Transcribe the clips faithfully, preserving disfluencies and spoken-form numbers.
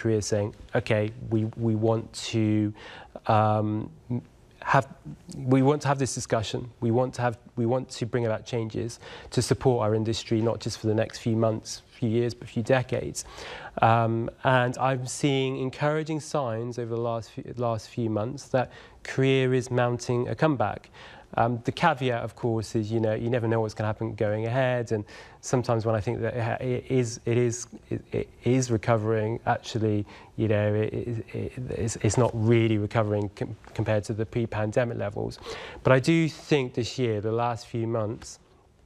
Korea saying, okay, we, we want to um, have, we want to have this discussion. We want to have, we want to bring about changes to support our industry, not just for the next few months, few years, but few decades. Um, and I'm seeing encouraging signs over the last few, last few months that Korea is mounting a comeback. Um, the caveat, of course, is you know you never know what's going to happen going ahead, and sometimes when I think that it is it is it, it is recovering, actually, you know, it, it, it's, it's not really recovering com compared to the pre-pandemic levels. But I do think this year, the last few months,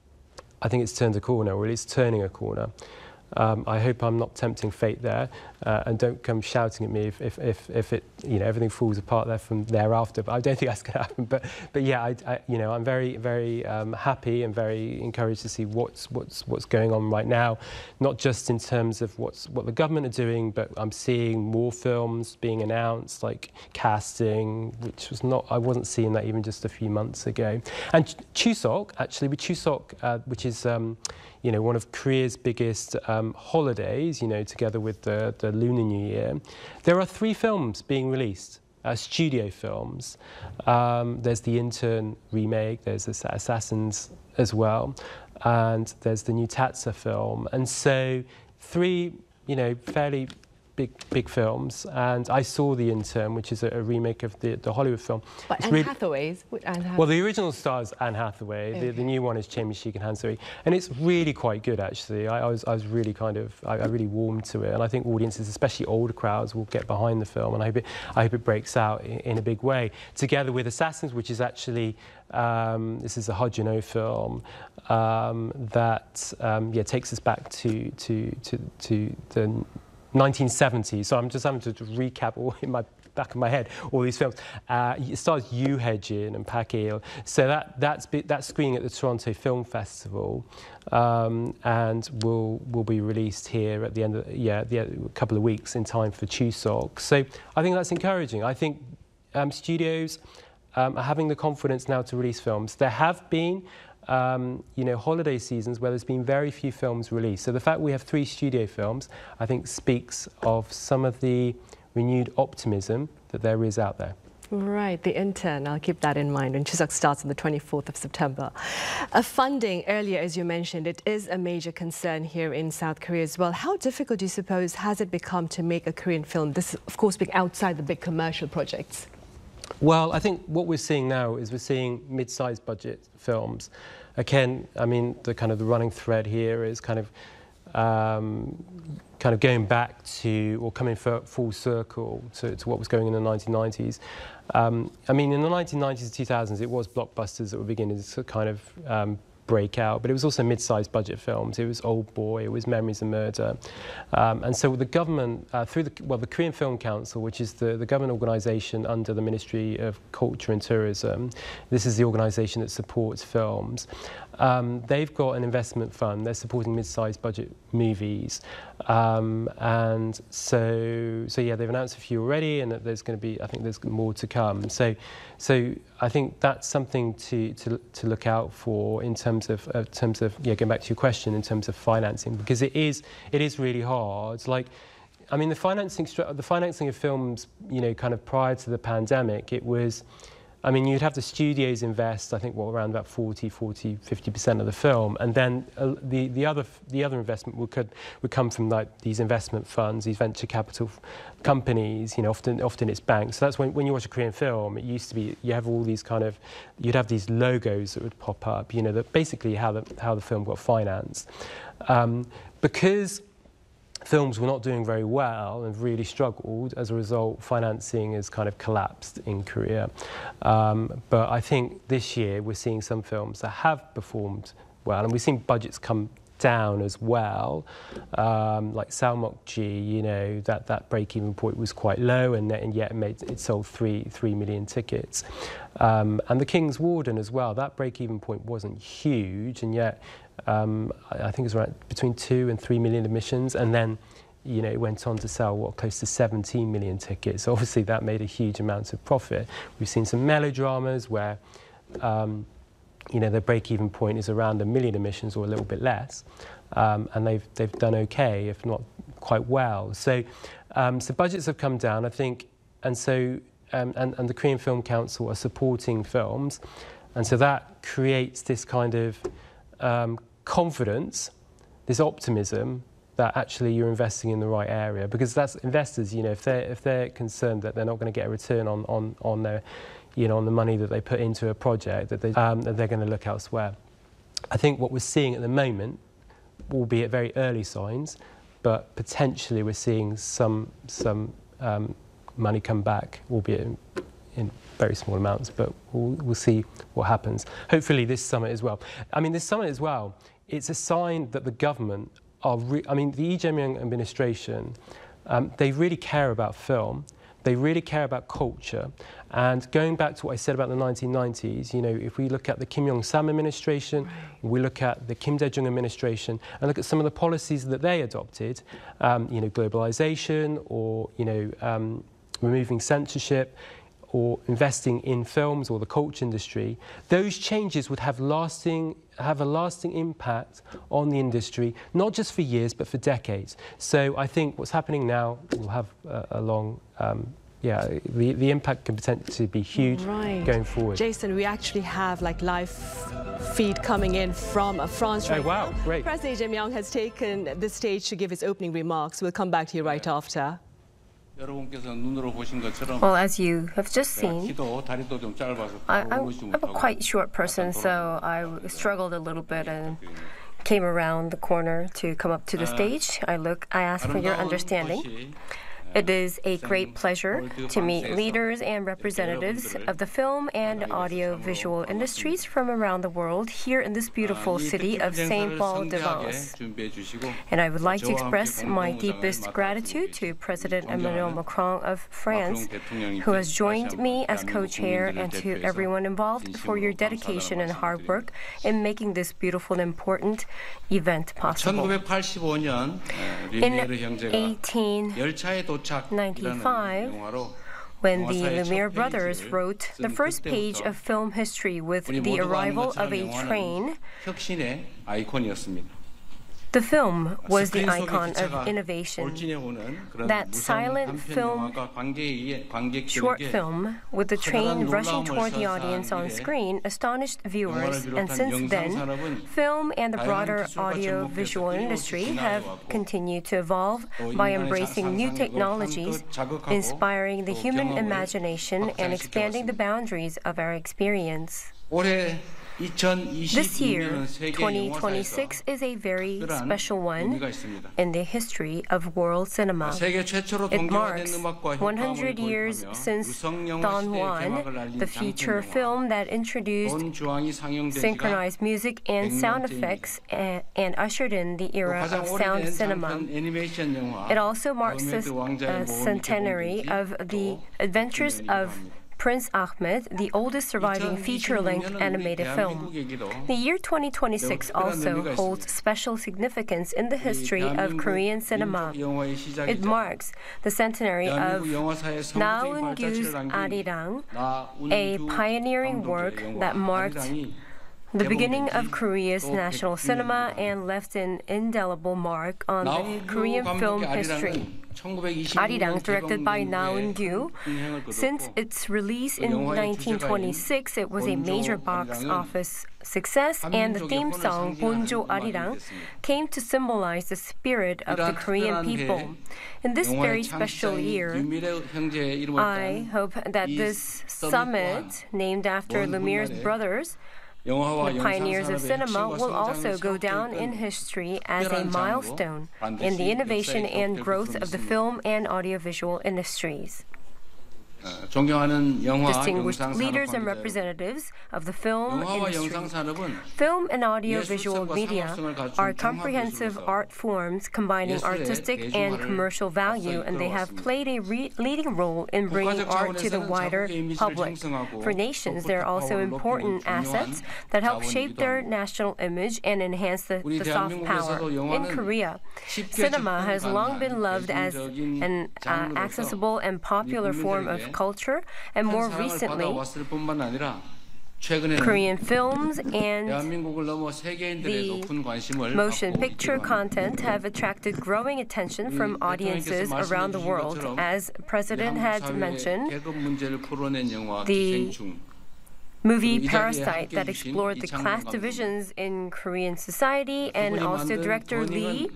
I think it's turned a corner, or it's turning a corner. Um, I hope I'm not tempting fate there, uh, and don't come shouting at me if, if, if, if it, you know, everything falls apart there from thereafter. But I don't think that's going to happen. But, but yeah, I, I, you know, I'm very, very um, happy and very encouraged to see what's, what's, what's going on right now, not just in terms of what's, what the government are doing, but I'm seeing more films being announced, like casting, which was not, I wasn't seeing that even just a few months ago. And Chuseok, actually, with Chuseok, uh, which is, um, you know, one of Korea's biggest um, holidays, you know, together with the, the Lunar New Year, there are three films being released, uh, studio films. Um, there's the Intern remake, there's Assassins as well, and there's the new Tatsa film. And so three, you know, fairly big, big films. And I saw The Intern, which is a, a remake of the, the Hollywood film. But it's Anne really, Hathaway's? Anne Hathaway. Well, the original stars Anne Hathaway. Okay. The, the new one is Chae Mi-sik and Han Seo-ri. And it's really quite good, actually. I, I, was, I was really kind of, I, I really warmed to it. And I think audiences, especially older crowds, will get behind the film. And I hope it, I hope it breaks out in, in a big way. Together with Assassins, which is actually, um, this is a Ha Jun-ho film um, that um, yeah, takes us back to, to, to, to the nineteen seventies. So I'm just having to recap all in my back of my head all these films. Uh, it stars Yoo Hae-jin and Park Hae-il. So that that's that's screening at the Toronto Film Festival, um, and will will be released here at the end of yeah the, a couple of weeks in time for Chuseok. So I think that's encouraging. I think um, studios um, are having the confidence now to release films. There have been Um, you know, holiday seasons where there's been very few films released. So the fact we have three studio films, I think, speaks of some of the renewed optimism that there is out there. Right, The Intern, I'll keep that in mind when Chuseok starts on the twenty-fourth of September. Uh, funding, earlier as you mentioned, it is a major concern here in South Korea as well. How difficult do you suppose has it become to make a Korean film, this of course being outside the big commercial projects? Well, I think what we're seeing now is we're seeing mid-sized budget films. Again, I mean, the kind of the running thread here is kind of um, kind of going back to, or coming full circle to, to what was going on in the nineteen nineties. Um, I mean, in the nineteen nineties and two thousands, it was blockbusters that were beginning to kind of um, break out, but it was also mid-sized budget films. It was Old Boy, it was Memories of Murder. Um, and so the government, uh, through the, well, the Korean Film Council, which is the, the government organisation under the Ministry of Culture and Tourism, this is the organisation that supports films. Um, they've got an investment fund. They're supporting mid-sized budget movies. Um, and so, so yeah, they've announced a few already, and that there's going to be, I think there's more to come. So, so I think that's something to, to, to look out for in terms of, uh, terms of, yeah, going back to your question, in terms of financing, because it is, it is really hard. Like, I mean, the financing, the financing of films, you know, kind of prior to the pandemic, it was, I mean, you'd have the studios invest, I think, well, around about forty, forty, fifty percent of the film, and then uh, the the other the other investment would could would come from like these investment funds, these venture capital companies. You know, often often it's banks. So that's when when you watch a Korean film, it used to be you have all these kind of you'd have these logos that would pop up. You know, that basically how the how the film got financed, um, because films were not doing very well and really struggled. As a result, financing has kind of collapsed in Korea. Um, but I think this year we're seeing some films that have performed well, and we've seen budgets come down as well. Um, like Salmokji, you know, that, that break-even point was quite low, and, and yet it, made, it sold three, three million tickets. Um, and The King's Warden as well, that break-even point wasn't huge, and yet um, I, I think it was around between two and three million admissions, and then you know, it went on to sell, what, close to seventeen million tickets. So obviously that made a huge amount of profit. We've seen some melodramas where um, you know, their break-even point is around a million admissions or a little bit less, um, and they've they've done okay, if not quite well. So Um, so budgets have come down, I think, and so um, and, and the Korean Film Council are supporting films, and so that creates this kind of um, confidence, this optimism that actually you're investing in the right area, because that's investors, you know, if they're if they're concerned that they're not going to get a return on on on their, you know, on the money that they put into a project, that they um, that they're going to look elsewhere. I think what we're seeing at the moment, albeit very early signs, but potentially we're seeing some some um, money come back, albeit in, in very small amounts, but we'll, we'll see what happens. Hopefully this summit as well. I mean, this summit as well, it's a sign that the government are, re I mean, the Lee Jae-myung administration, um, they really care about film. They really care about culture. And going back to what I said about the nineteen nineties, you know, if we look at the Kim Yong-sam administration, right. we look at the Kim Dae-jung administration, and look at some of the policies that they adopted, um, you know, globalization, or, you know, um, removing censorship, or investing in films or the culture industry, those changes would have lasting have a lasting impact on the industry, not just for years, but for decades. So I think what's happening now will have a, a long, um, yeah, the, the impact can potentially be huge right. going forward. Jason, we actually have like live feed coming in from France right oh, wow, now. Great. President Lee Jae-myung has taken the stage to give his opening remarks. We'll come back to you right after. Well, as you have just seen, I, I'm, I'm a quite short person, so I struggled a little bit and came around the corner to come up to the stage. I look, I ask for your understanding. It is a great pleasure to meet leaders and representatives of the film and audio-visual industries from around the world here in this beautiful city of Saint Paul de Vence. And I would like to express my deepest gratitude to President Emmanuel Macron of France, who has joined me as co-chair, and to everyone involved for your dedication and hard work in making this beautiful and important event possible. In eighteen ninety-five, when the Lumiere brothers wrote the first page of film history with the arrival of a train, the film was the icon of innovation. That silent film, short film, with the train rushing toward the audience on screen, astonished viewers, and since then, film and the broader audio-visual industry have continued to evolve by embracing new technologies, inspiring the human imagination, and expanding the boundaries of our experience. This year, twenty twenty-six, is a very special one in the history of world cinema. It marks one hundred years since Don Juan, the feature film that introduced synchronized music and sound effects and, and ushered in the era of sound cinema. It also marks the uh, centenary of the Adventures of Prince Ahmed, the oldest surviving feature-length animated film. The year twenty twenty-six also holds special significance in the history of Korean cinema. It marks the centenary of Na Eun-gyu's Arirang, a pioneering work that marked the beginning of Korea's national cinema and left an indelible mark on the Korean film history. Arirang, directed by Na Eun-gyu, since its release in nineteen twenty-six, it was a major box office success, and the theme song Bonjo Arirang came to symbolize the spirit of the Korean people. In this very special year, I hope that this summit, named after Lumiere's brothers, the pioneers of cinema, will also go down in history as a milestone in the innovation and growth of the film and audiovisual industries. Distinguished leaders and representatives of the film industry. Film and audiovisual media are comprehensive art forms combining artistic and commercial value, and they have played a re leading role in bringing art to the wider public. For nations, they are also important assets that help shape their national image and enhance the, the soft power. In Korea, cinema has long been loved as an uh, accessible and popular form of culture, and more recently, Korean films and the motion picture content have attracted growing attention from audiences around the world. As President had mentioned, the movie Parasite that explored the class divisions in Korean society, and also director Lee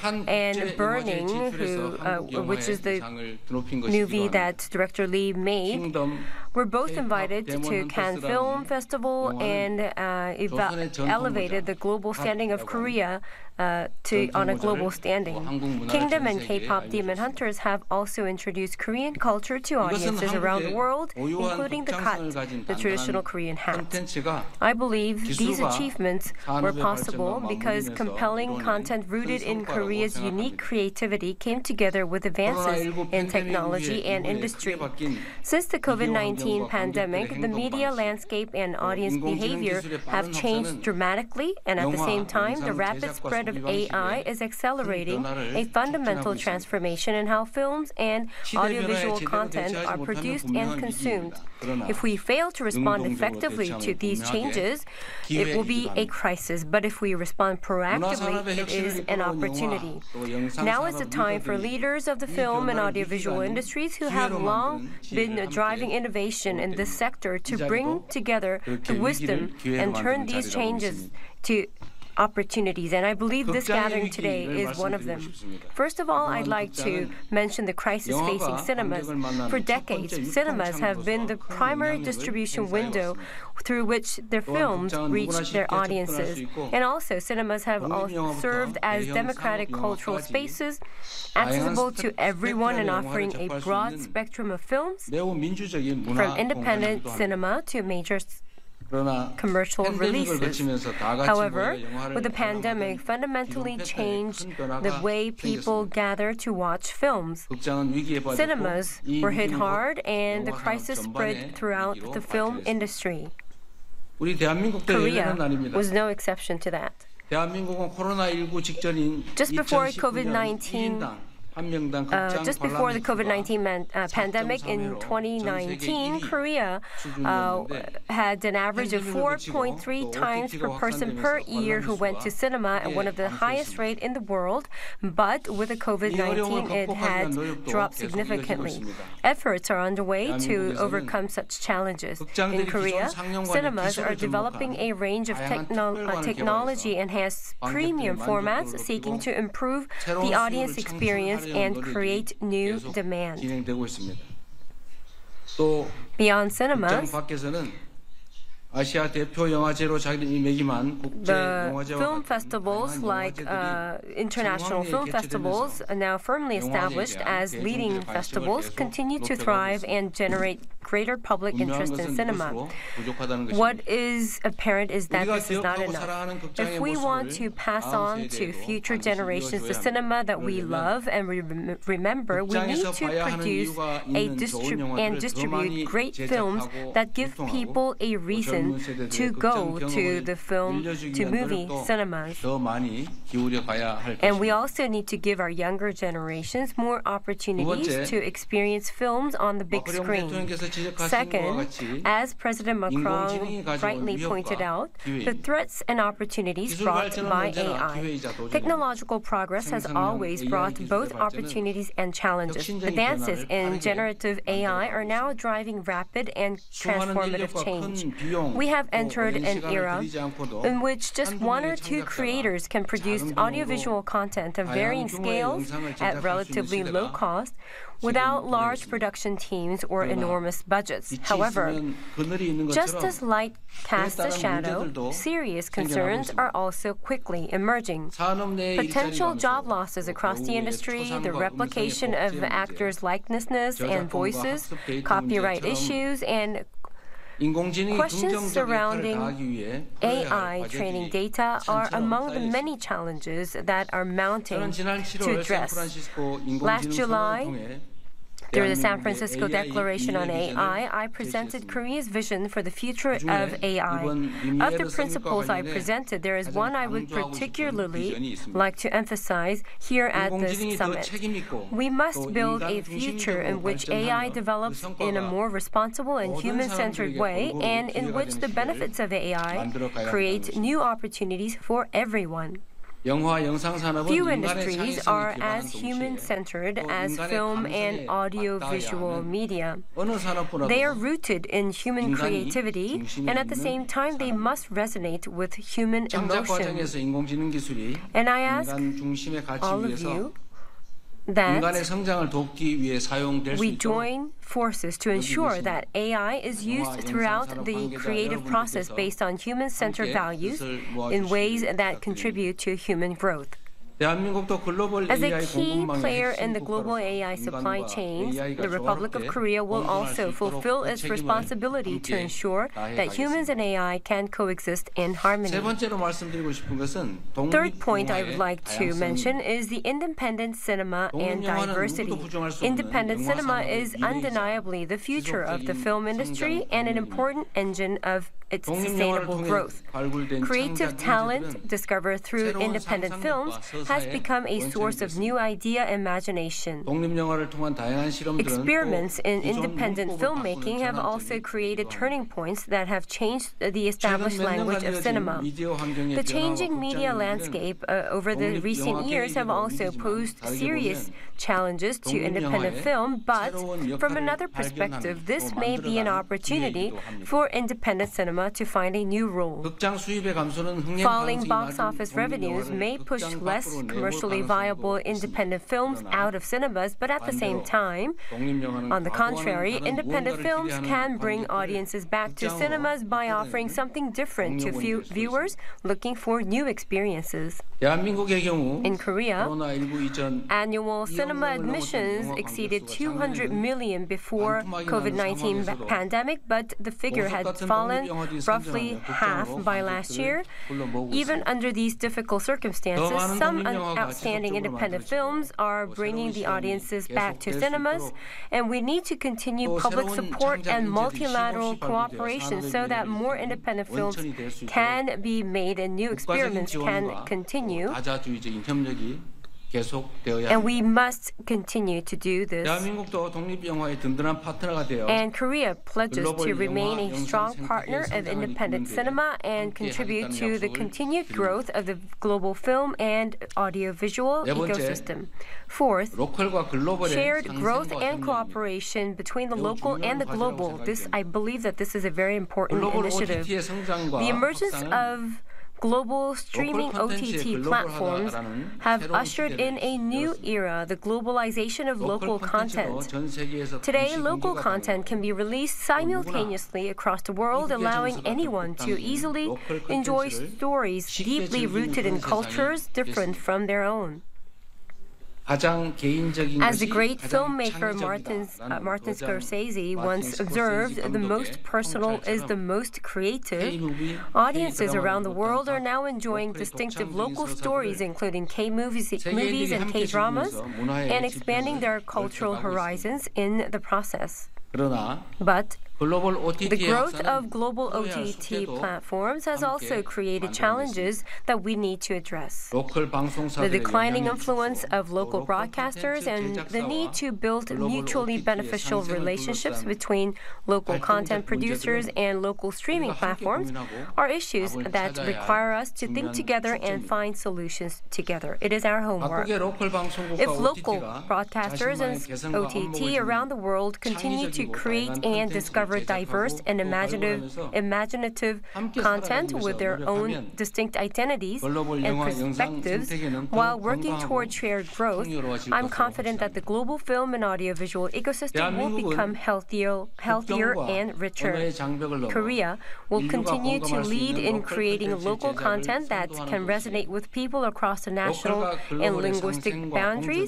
and Burning, who, uh, which is the movie that director Lee made, were both invited to Cannes Film Festival and uh, elevated the global standing of Korea uh, to on a global standing. Kingdom and K-pop Demon Hunters have also introduced Korean culture to audiences around the world, including the kat, the traditional Korean hat. I believe these achievements were possible because compelling content rooted in Korea's unique creativity came together with advances in technology and industry. Since the COVID nineteen pandemic, the media landscape and audience behavior have changed dramatically, and at the same time, the rapid spread of A I is accelerating a fundamental transformation in how films and audiovisual content are produced and consumed. If we fail to respond effectively to these changes, it will be a crisis. But if we respond proactively, it is an opportunity. Now is the time for leaders of the film and audiovisual industries who have long been driving innovation in this sector to bring together the wisdom and turn these changes to opportunities, and I believe this gathering today is one of them. First of all, I'd like to mention the crisis facing cinemas. For decades, cinemas have been the primary distribution window through which their films reach their audiences. And also, cinemas have also served as democratic cultural spaces, accessible to everyone and offering a broad spectrum of films, from independent cinema to major commercial releases. However, with the pandemic fundamentally changed the way people gather to watch films. Cinemas were hit hard and the crisis spread throughout the film industry. Korea was no exception to that. Just before COVID nineteen Uh, just before the COVID nineteen man, uh, pandemic in twenty nineteen, Korea uh, had an average of four point three times per person per year who went to cinema, at one of the highest rate in the world. But with the COVID nineteen, it had dropped significantly. Efforts are underway to overcome such challenges. In Korea, cinemas are developing a range of techno uh, technology-enhanced premium formats seeking to improve the audience experience and create new demand. Beyond cinemas, the film festivals, like uh, international film festivals, are now firmly established as leading festivals, continue to thrive and generate greater public interest in cinema. What is apparent is that this is not enough. If we want to pass on to future generations the cinema that we love and re remember, we need to produce a distrib and distribute great films that give people a reason to go to the film, to movie cinemas. And we also need to give our younger generations more opportunities to experience films on the big screen. Second, as President Macron rightly pointed out, the threats and opportunities brought by A I. Technological progress has always brought both opportunities and challenges. Advances in generative A I are now driving rapid and transformative change. We have entered an era in which just one or two creators can produce audiovisual content of varying scales at relatively low cost, without large production teams or enormous budgets. However, just as light casts a shadow, serious concerns are also quickly emerging. Potential job losses across the industry, the replication of actors' likenesses and voices, copyright issues, and questions surrounding A I training data are among the many challenges that are mounting to address. Last July, Through the San Francisco Declaration on A I, I presented Korea's vision for the future of A I. Of the principles I presented, there is one I would particularly like to emphasize here at this summit. We must build a future in which A I develops in a more responsible and human-centered way, and in which the benefits of A I create new opportunities for everyone. Few industries are as human-centered as film and audiovisual media. They are rooted in human creativity, and at the same time, they must resonate with human emotions. And I ask all of you that we join forces to ensure that A I is used throughout the creative process based on human-centered values in ways that contribute to human growth. As a key player in the global A I supply chains, the Republic of Korea will also fulfill its responsibility to ensure that humans and A I can coexist in harmony. Third point I would like to mention is the independent cinema and diversity. Independent cinema is undeniably the future of the film industry and an important engine of its sustainable growth. Creative talent discovered through independent films has become a source of new idea and imagination. Experiments in independent filmmaking have also created turning points that have changed the established language of cinema. The changing media landscape uh, over the recent years have also posed serious challenges to independent film, but from another perspective, this may be an opportunity for independent cinema to find a new role. Falling box office revenues may push less commercially viable independent films out of cinemas, but at the same time, on the contrary, independent films can bring audiences back to cinemas by offering something different to view viewers looking for new experiences. In Korea, annual cinema admissions exceeded two hundred million before COVID nineteen pandemic, but the figure had fallen roughly half by last year. Even under these difficult circumstances, some outstanding independent films are bringing the audiences back to cinemas, and we need to continue public support and multilateral cooperation so that more independent films can be made and new experiments can continue. And we must continue to do this. And Korea pledges to remain a strong partner of independent cinema and contribute to the continued growth of the global film and audiovisual ecosystem. Fourth, shared growth and cooperation between the local and the global. This, I believe that this is a very important initiative. The emergence of global streaming O T T platforms have ushered in a new era, the globalization of local content. Today, local content can be released simultaneously across the world, allowing anyone to easily enjoy stories deeply rooted in cultures different from their own. As the great filmmaker Martin, uh, Martin Scorsese once observed, the most personal is the most creative. Audiences around the world are now enjoying distinctive local stories, including K-movies movies and K-dramas, and expanding their cultural horizons in the process. But the growth of global O T T platforms has also created challenges that we need to address. The declining influence of local broadcasters and the need to build mutually beneficial relationships between local content producers and local streaming platforms are issues that require us to think together and find solutions together. It is our homework. If local broadcasters and O T T around the world continue to create and discover diverse and imaginative, imaginative content with their own distinct identities and perspectives while working toward shared growth, I'm confident that the global film and audiovisual ecosystem will become healthier, healthier and richer. Korea will continue to lead in creating local content that can resonate with people across the national and linguistic boundaries,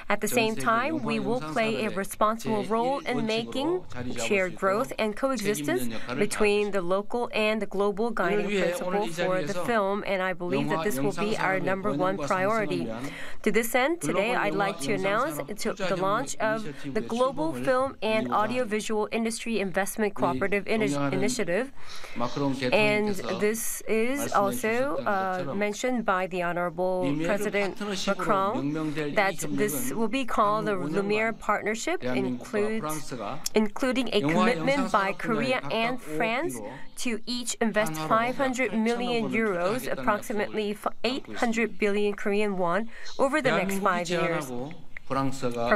At the same time, we will play a responsible role in making shared growth and coexistence between the local and the global guiding principle for the film, and I believe that this will be our number one priority. To this end, today I'd like to announce the launch of the Global Film and Audiovisual Industry Investment Cooperative Initiative, and this is also uh, mentioned by the Honorable President Macron, that this will be called the Lumiere Partnership, includes, including a commitment by Korea and France to each invest five hundred million euros, approximately eight hundred billion Korean won, over the next five years.